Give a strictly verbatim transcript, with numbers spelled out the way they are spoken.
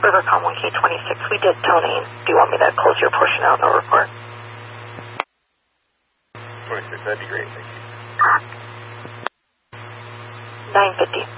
Rivercom one K twenty-six. We did toning. Do you want me to close your portion out in the report? twenty-six, that'd be great, thank you. nine fifty.